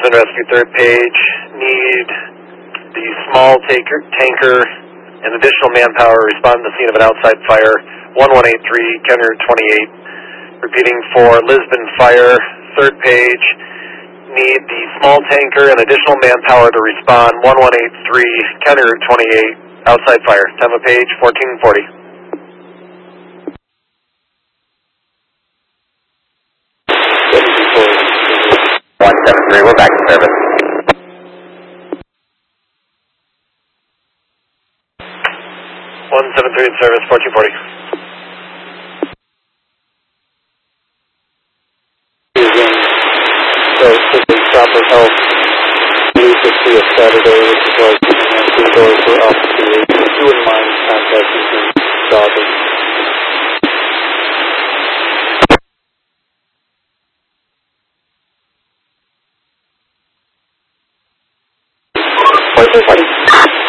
Lisbon Rescue, third page. Need the small tanker and additional manpower to respond to the scene of an outside fire. 1183, Kenner 28. Repeating for Lisbon Fire, third page. Need the small tanker and additional manpower to respond. 1183, Kenner 28. Outside fire. Time of page 1440. 173, we're back in service. 173 in service, 1440. So, taking proper help, basically a Saturday, which is like, the doors were up to you. If you wouldn't mind contacting him, Dauber. Buddy.